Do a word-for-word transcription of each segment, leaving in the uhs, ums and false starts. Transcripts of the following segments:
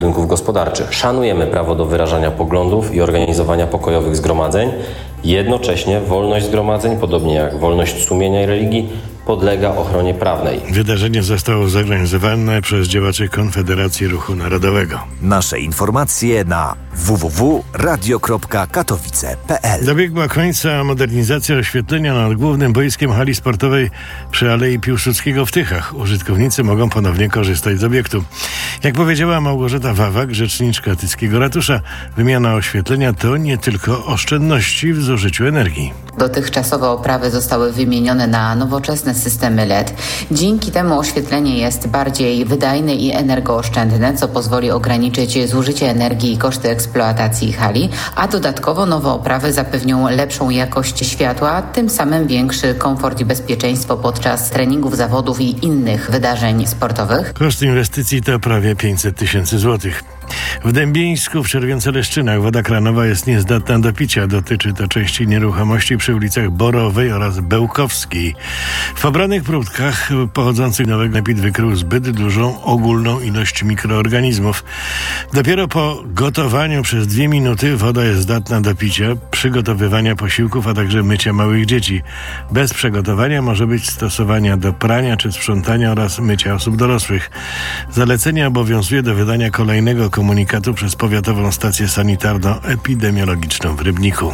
rynków gospodarczych. Szanujemy prawo do wyrażania poglądów i organizowania pokojowych zgromadzeń. Jednocześnie wolność zgromadzeń, podobnie jak wolność sumienia i religii, podlega ochronie prawnej. Wydarzenie zostało zorganizowane przez działaczy Konfederacji Ruchu Narodowego. Nasze informacje na w w w kropka radio kropka katowice kropka p l. Dobiegła końca modernizacja oświetlenia nad głównym boiskiem hali sportowej przy Alei Piłsudskiego w Tychach. Użytkownicy mogą ponownie korzystać z obiektu. Jak powiedziała Małgorzata Wawak, rzeczniczka tyckiego ratusza, wymiana oświetlenia to nie tylko oszczędności w zużyciu energii. Dotychczasowe oprawy zostały wymienione na nowoczesne systemy L E D. Dzięki temu oświetlenie jest bardziej wydajne i energooszczędne, co pozwoli ograniczyć zużycie energii i koszty eksploatacji hali, a dodatkowo nowe oprawy zapewnią lepszą jakość światła, tym samym większy komfort i bezpieczeństwo podczas treningów, zawodów i innych wydarzeń sportowych. Koszt inwestycji to prawie pięćset tysięcy złotych. W Dębieńsku w Czerwionce-Leszczynach woda kranowa jest niezdatna do picia. Dotyczy to części nieruchomości przy ulicach Borowej oraz Bełkowskiej. W pobranych próbkach pochodzących z nowego napit wykrył zbyt dużą ogólną ilość mikroorganizmów. Dopiero po gotowaniu przez dwie minuty woda jest zdatna do picia, przygotowywania posiłków, a także mycia małych dzieci. Bez przygotowania może być stosowania do prania czy sprzątania oraz mycia osób dorosłych. Zalecenie obowiązuje do wydania kolejnego komunikatu przez Powiatową Stację Sanitarno-Epidemiologiczną w Rybniku.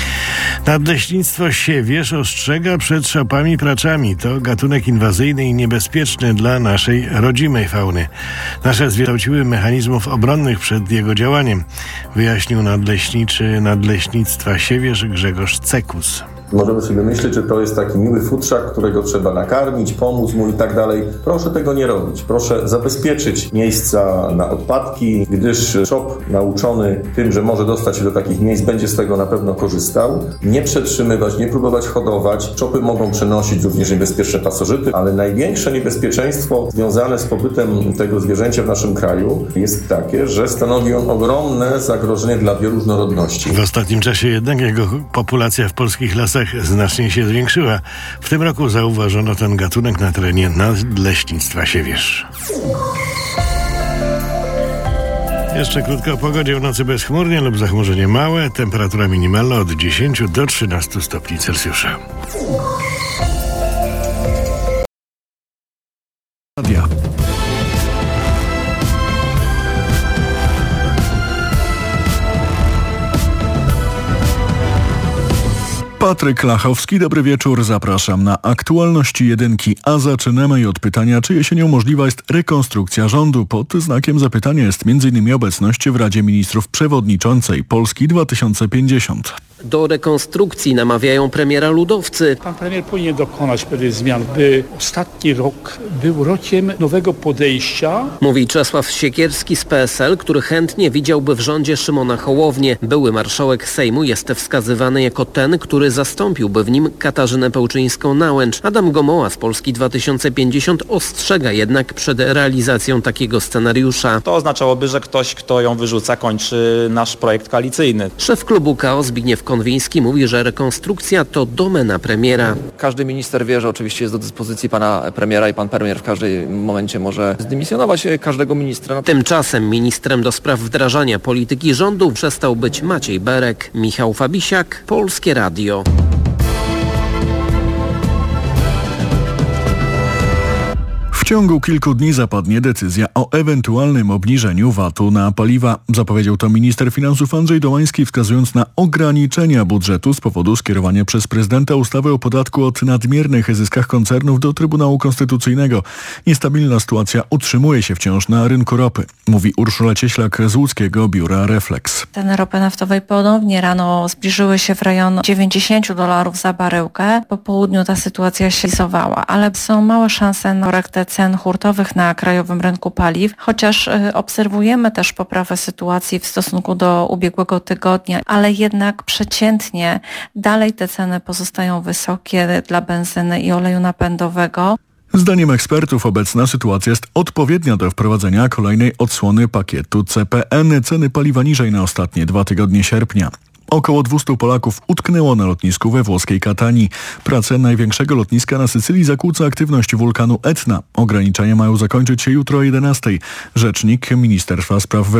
Nadleśnictwo Siewierz ostrzega przed szopami praczami. To gatunek inwazyjny i niebezpieczny dla naszej rodzimej fauny. Nasze zwierzęta kształciły mechanizmów obronnych przed jego działaniem, wyjaśnił nadleśniczy Nadleśnictwa Siewierz Grzegorz Cekus. Możemy sobie myśleć, że to jest taki miły futrzak, którego trzeba nakarmić, pomóc mu i tak dalej. Proszę tego nie robić. Proszę zabezpieczyć miejsca na odpadki, gdyż szop nauczony tym, że może dostać się do takich miejsc, będzie z tego na pewno korzystał. Nie przetrzymywać, nie próbować hodować. Szopy mogą przenosić również niebezpieczne pasożyty, ale największe niebezpieczeństwo związane z pobytem tego zwierzęcia w naszym kraju jest takie, że stanowi on ogromne zagrożenie dla bioróżnorodności. W ostatnim czasie jednak jego populacja w polskich lasach znacznie się zwiększyła. W tym roku zauważono ten gatunek na terenie Nadleśnictwa Siewierz. Jeszcze krótko o pogodzie. W nocy bezchmurnie lub zachmurzenie małe. Temperatura minimalna od dziesięciu do trzynastu stopni Celsjusza. Radia. Patryk Lachowski, dobry wieczór, zapraszam na aktualności jedynki, a zaczynamy od pytania, czy jesienią możliwa jest rekonstrukcja rządu. Pod znakiem zapytania jest m.in. obecność w Radzie Ministrów przewodniczącej Polski dwa tysiące pięćdziesiąt. Do rekonstrukcji namawiają premiera ludowcy. Pan premier powinien dokonać pewnych zmian, by ostatni rok był rokiem nowego podejścia. Mówi Czesław Siekierski z P S L, który chętnie widziałby w rządzie Szymona Hołownię. Były marszałek Sejmu jest wskazywany jako ten, który zastąpił,by w nim Katarzynę Pełczyńską-Nałęcz. Adam Gomoła z Polski dwa tysiące pięćdziesiąt ostrzega jednak przed realizacją takiego scenariusza. To oznaczałoby, że ktoś, kto ją wyrzuca, kończy nasz projekt koalicyjny. Szef klubu K O Zbigniew Konwiński mówi, że rekonstrukcja to domena premiera. Każdy minister wie, że oczywiście jest do dyspozycji pana premiera i pan premier w każdym momencie może zdymisjonować każdego ministra. Tymczasem ministrem do spraw wdrażania polityki rządu przestał być Maciej Berek. Michał Fabisiak, Polskie Radio. W ciągu kilku dni zapadnie decyzja o ewentualnym obniżeniu V A T u na paliwa. Zapowiedział to minister finansów Andrzej Domański, wskazując na ograniczenia budżetu z powodu skierowania przez prezydenta ustawy o podatku od nadmiernych zyskach koncernów do Trybunału Konstytucyjnego. Niestabilna sytuacja utrzymuje się wciąż na rynku ropy, mówi Urszula Cieślak z łódzkiego biura Reflex. Ceny ropy naftowej ponownie rano zbliżyły się w rejon dziewięćdziesiąt dolarów za baryłkę. Po południu ta sytuacja się stabilizowała, ale są małe szanse na korektę cen hurtowych na krajowym rynku paliw, chociaż obserwujemy też poprawę sytuacji w stosunku do ubiegłego tygodnia, ale jednak przeciętnie dalej te ceny pozostają wysokie dla benzyny i oleju napędowego. Zdaniem ekspertów obecna sytuacja jest odpowiednia do wprowadzenia kolejnej odsłony pakietu C P N. Ceny paliwa niżej na ostatnie dwa tygodnie sierpnia. Około dwieście Polaków utknęło na lotnisku we włoskiej Katanii. Prace największego lotniska na Sycylii zakłóca aktywność wulkanu Etna. Ograniczenia mają zakończyć się jutro o jedenastej. Rzecznik Ministerstwa Spraw